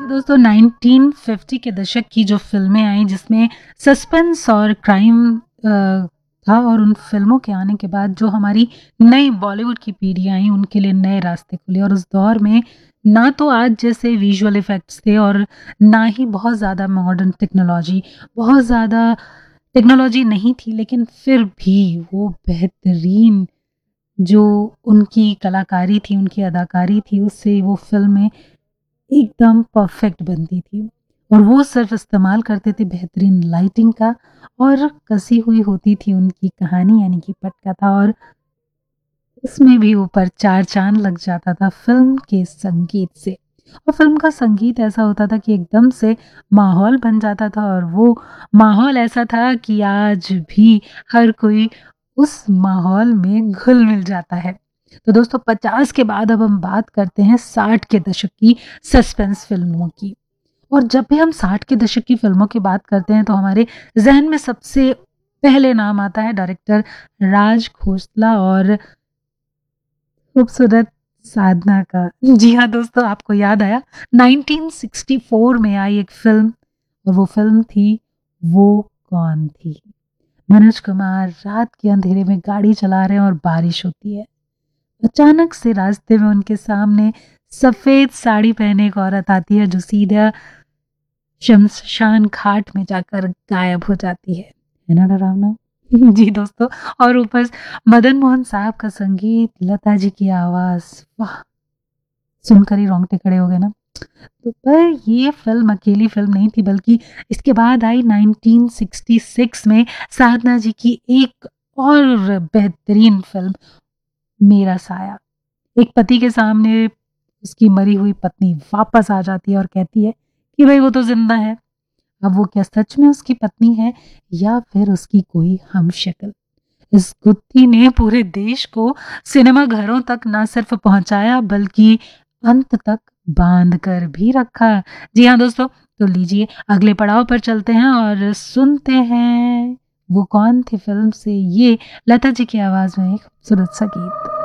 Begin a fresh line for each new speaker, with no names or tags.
दोस्तों 1950 के दशक की जो फिल्में आई जिसमें सस्पेंस और क्राइम था, और उन फिल्मों के आने के बाद जो हमारी नई बॉलीवुड की पीढ़ी आई उनके लिए नए रास्ते खुले। और उस दौर में ना तो आज जैसे विजुअल इफ़ेक्ट्स थे और ना ही बहुत ज़्यादा मॉडर्न टेक्नोलॉजी, बहुत ज़्यादा टेक्नोलॉजी नहीं थी, लेकिन फिर भी वो बेहतरीन जो उनकी कलाकारी थी, उनकी अदाकारी थी, उससे वो फ़िल्में एकदम परफेक्ट बनती थी। और वो सिर्फ इस्तेमाल करते थे बेहतरीन लाइटिंग का, और कसी हुई होती थी उनकी कहानी यानी कि पटकथा, और उसमें भी ऊपर चार चांद लग जाता था फिल्म के संगीत से। और फिल्म का संगीत ऐसा होता था कि एकदम से माहौल बन जाता था, और वो माहौल ऐसा था कि आज भी हर कोई उस माहौल में घुल मिल जाता है। तो दोस्तों 50 के बाद अब हम बात करते हैं 60 के दशक की सस्पेंस फिल्मों की। और जब भी हम 60 के दशक की फिल्मों की बात करते हैं तो हमारे जहन में सबसे पहले नाम आता है डायरेक्टर राज खोसला और खूबसूरत साधना का। जी हाँ दोस्तों, आपको याद आया 1964 में आई एक फिल्म, और वो फिल्म थी वो कौन थी। मनोज कुमार रात के अंधेरे में गाड़ी चला रहे हैं और बारिश होती है। अचानक से रास्ते में उनके सामने सफेद साड़ी पहने एक औरत आती है जो सीधा शमशान घाट में जाकर गायब हो जाती है ना डरावना। जी दोस्तों, और ऊपर मदन मोहन साहब का संगीत, लता जी की आवाज, वाह, सुनकर ही रोंगटे खड़े हो गए ना। तो पर ये फिल्म अकेली फिल्म नहीं थी, बल्कि इसके बाद आई 1966 में साधना जी की एक और बेहतरीन फिल्म मेरा साया। एक पति के सामने उसकी मरी हुई पत्नी वापस आ जाती है और कहती है कि भाई वो तो जिंदा है। अब वो क्या सच में उसकी पत्नी है या फिर उसकी कोई हमशक्ल। इस गुत्थी ने पूरे देश को सिनेमा घरों तक ना सिर्फ पहुंचाया बल्कि अंत तक बांध कर भी रखा। जी हाँ दोस्तों, तो लीजिए अगले पड़ाव पर चलते हैं और सुनते हैं वो कौन थी फिल्म से ये लता जी की आवाज में एक खूबसूरत सा गीत।